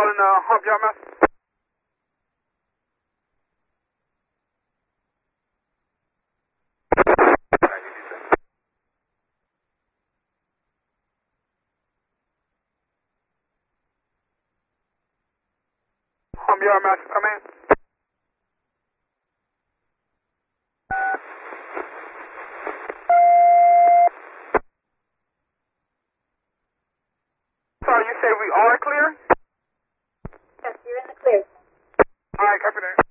calling Hump Yard Master. Hump Yard Master, come in. Sorry, you say we are clear? Yes, you're in the clear. Alright, copy that.